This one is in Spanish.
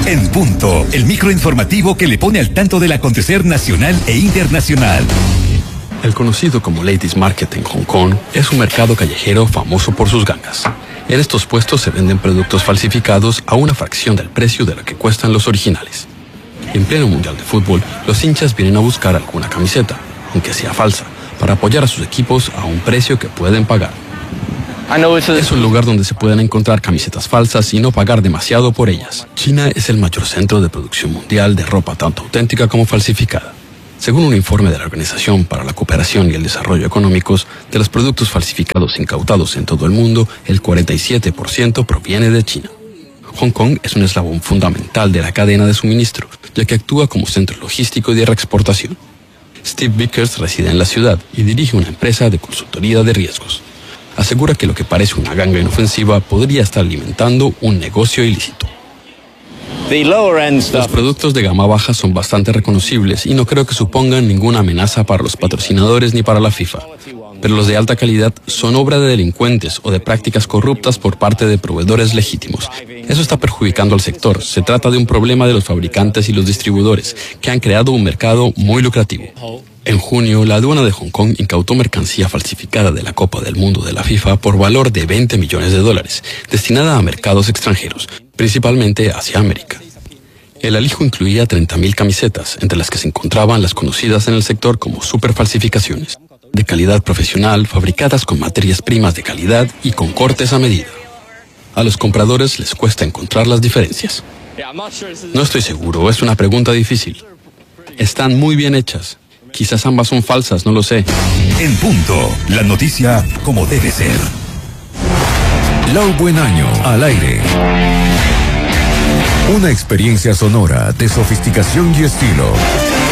En Punto, el microinformativo que le pone al tanto del acontecer nacional e internacional. El conocido como Ladies Market en Hong Kong es un mercado callejero famoso por sus gangas. En estos puestos se venden productos falsificados a una fracción del precio de lo que cuestan los originales. En pleno mundial de fútbol, los hinchas vienen a buscar alguna camiseta, aunque sea falsa, para apoyar a sus equipos a un precio que pueden pagar. Es un lugar donde se pueden encontrar camisetas falsas y no pagar demasiado por ellas. China es el mayor centro de producción mundial de ropa tanto auténtica como falsificada. Según un informe de la Organización para la Cooperación y el Desarrollo Económicos, de los productos falsificados incautados en todo el mundo, el 47% proviene de China. Hong Kong es un eslabón fundamental de la cadena de suministro, ya que actúa como centro logístico y de reexportación. Steve Vickers reside en la ciudad y dirige una empresa de consultoría de riesgos. Asegura que lo que parece una ganga inofensiva podría estar alimentando un negocio ilícito. Los productos de gama baja son bastante reconocibles y no creo que supongan ninguna amenaza para los patrocinadores ni para la FIFA. Pero los de alta calidad son obra de delincuentes o de prácticas corruptas por parte de proveedores legítimos. Eso está perjudicando al sector. Se trata de un problema de los fabricantes y los distribuidores, que han creado un mercado muy lucrativo. En junio, la aduana de Hong Kong incautó mercancía falsificada de la Copa del Mundo de la FIFA por valor de $20 millones, destinada a mercados extranjeros, principalmente hacia América. El alijo incluía 30.000 camisetas, entre las que se encontraban las conocidas en el sector como superfalsificaciones, de calidad profesional, fabricadas con materias primas de calidad y con cortes a medida. A los compradores les cuesta encontrar las diferencias. No estoy seguro, es una pregunta difícil. Están muy bien hechas. Quizás ambas son falsas, no lo sé. En Punto, la noticia como debe ser. Lau Buen Año, al aire. Una experiencia sonora de sofisticación y estilo.